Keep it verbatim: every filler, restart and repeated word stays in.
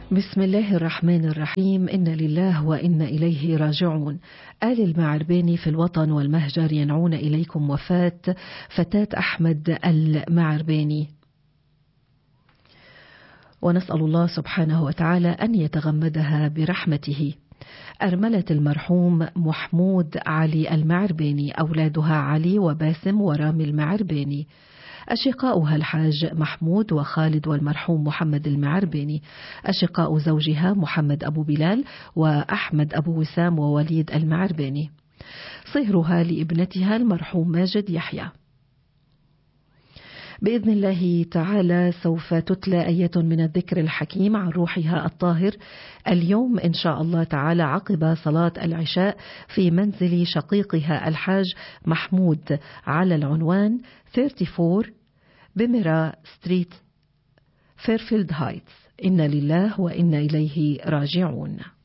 بسم الله الرحمن الرحيم. إن لله وإنا إليه راجعون. آل المعرباني في الوطن والمهجر ينعون إليكم وفاة فتاة أحمد المعرباني، ونسأل الله سبحانه وتعالى أن يتغمدها برحمته. أرملة المرحوم محمود علي المعرباني، أولادها علي وباسم ورامي المعرباني، أشقاؤها الحاج محمود وخالد والمرحوم محمد المعرباني، أشقاء زوجها محمد أبو بلال وأحمد أبو وسام ووليد المعرباني، صهرها لابنتها المرحوم ماجد يحيى. بإذن الله تعالى سوف تتلى آية من الذكر الحكيم عن روحها الطاهر اليوم إن شاء الله تعالى عقب صلاة العشاء في منزل شقيقها الحاج محمود على العنوان أربعة وثلاثين بميرا ستريت فيرفيلد هايتس. إنا لله وإنا إليه راجعون.